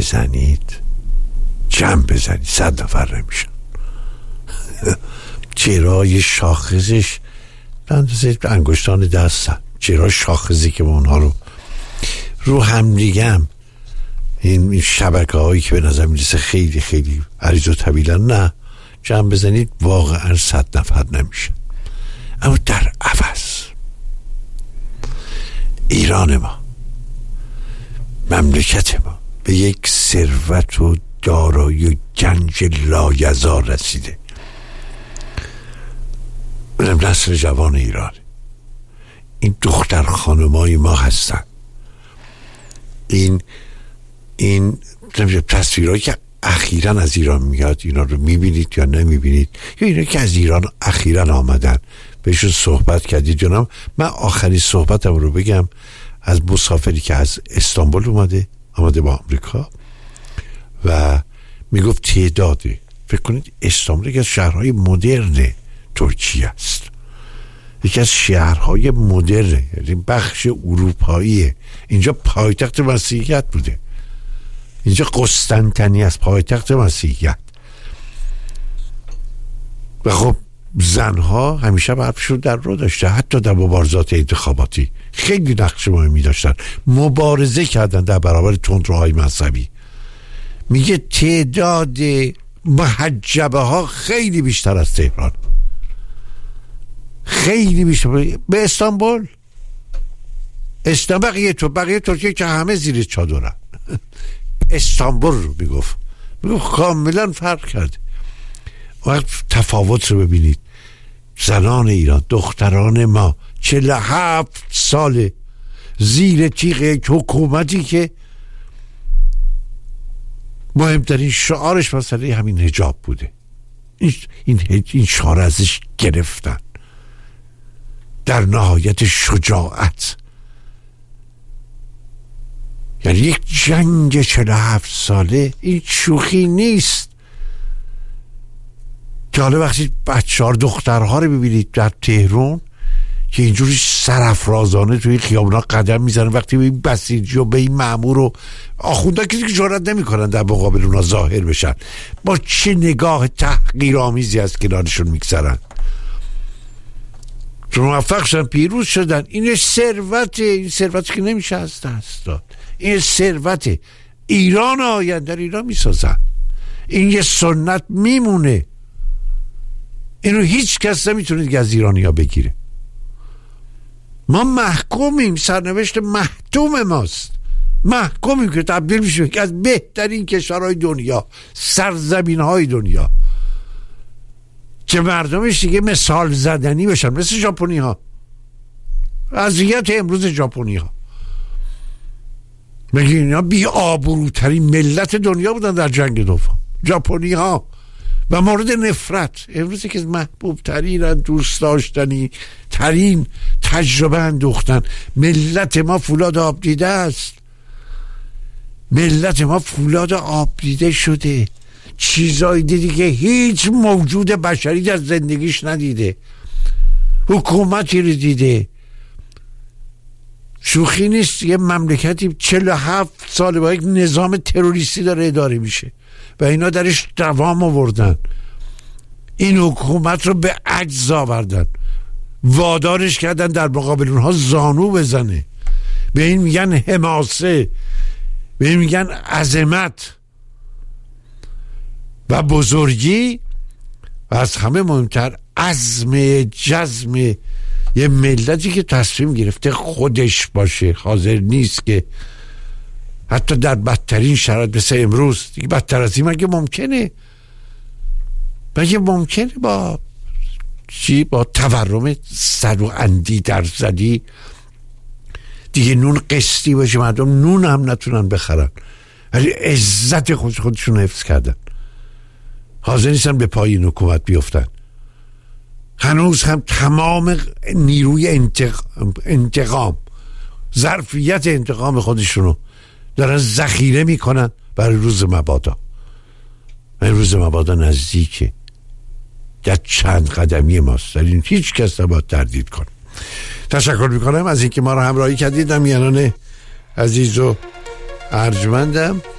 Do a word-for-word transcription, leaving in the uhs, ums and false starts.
بزنید جمع بزنید صد نفر نمیشن. چرای شاخصش به اندازه انگشتان دستن، چرای شاخصی که اونها رو رو هم دیگم این شبکه هایی که به نظر میرسه خیلی خیلی عریض و طویلن، نه جمع بزنید واقعا صد نفر نمیشه. اما در عوض ایران ما، مملکت ما به یک ثروت و دارایی و گنج لایزال رسیده. بنام نسل جوان ایران، این دختر خانمای ما هستن. این این تصویرهایی که اخیراً از ایران میاد، اینا رو میبینید یا نمیبینید، یا اینا که از ایران اخیراً آمدن بهشون صحبت کردید جناب. من آخری صحبتم رو بگم از مسافری که از استانبول اومده آمده با آمریکا و میگفت تعداده، فکر کنید استانبول یکی از شهرهای مدرن ترکیه است، یکی از شهرهای مدرن، یعنی بخش اروپاییه. اینجا پایتخت مسیحیت بوده، اینجا قسطنطنیه است، پایتخت مسیحیت. و خب زنها همیشه حرفشون در رو داشته، حتی در مبارزات انتخاباتی خیلی نقش مهمی داشتن، مبارزه کردن در برابر تندروهای مذهبی. میگه تعداد محجبه ها خیلی بیشتر از تهران، خیلی بیشتر. به استانبول استانبول بقیه تو بقیه ترکیه که همه زیر چادرن، استانبول رو میگفت میگفت کاملا فرق کرده. وقت تفاوت رو ببینید، زنان ایران، دختران ما چهل و هفت ساله زیر تیغ یک حکومتی که مهمترین شعارش مسئله همین حجاب بوده. این این, این شعار ازش گرفتن در نهایت شجاعت. یعنی یک جنگ چهل و هفت ساله این شوخی نیست که حالا وقتی بچه ها دخترها رو ببینید در تهران که اینجوری سرافرازانه توی خیابونا قدم میزنن، وقتی به این بسیجی و به این مأمور و آخونده کسی که جرئت نمیکنن در مقابل اونا ظاهر بشن، با چه نگاه تحقیرآمیزی از کنارشون میگذرن. چون موفق شدن، پیروز شدن. این ثروته، این ثروتی که نمیشه از دست داد. این ثروت ایران آینده در ایران میسازن. این یه سنت میمونه، اینو هیچ کس نمیتونه دیگه از ایرانی ها بگیره. ما محکومیم، سرنوشت محتوم ماست، محکومیم که تبدیل میشیم که از بهترین کشورهای دنیا، سرزمین های دنیا که مردمش دیگه مثال زدنی بشن، مثل ژاپنی ها. وضعیت امروز ژاپنی ها، مگه اینا بی آبروترین ملت دنیا بودن در جنگ دوم، ژاپنی ها، و مورد نفرت. امروز که محبوب ترین، دوست داشتنی ترین تجربه اندوختن. ملت ما فولاد آب دیده است، ملت ما فولاد آب دیده شده، چیزایی دیدی که هیچ موجود بشری در زندگیش ندیده، حکومتی رو دیده. شوخی نیست، یه مملکتی چهل و هفت ساله با یک نظام تروریستی داره اداره میشه و اینا درش دوام آوردن. این حکومت رو به عجز آوردن، وادارش کردن در مقابل اونها زانو بزنه. به این میگن حماسه، به این میگن عظمت و بزرگی، و از همه مهمتر عزم جزم یه ملتی که تصمیم گرفته خودش باشه، حاضر نیست که حتی در بدترین شرایط مثل امروز، دیگه بدتر از این مگه ممکنه؟ مگه ممکنه با چی؟ با تورم صد و اندی درصدی دیگه نون قسطی باشه، مردم نون هم نتونن بخرن، ولی عزت خود خودشون حفظ کردن، حاضر نیستن به پای این حکومت بیفتن. هنوز هم تمام نیروی انتقام, انتقام ظرفیت انتقام خودشونو دارن ذخیره میکنن برای روز مبادا. این روز مبادا نزدیکه، در چند قدمی ماست، در این هیچ کس نباید تردید کنه. تشکر میکنم از اینکه ما رو همراهی کردید. میانان عزیز و ارجمندم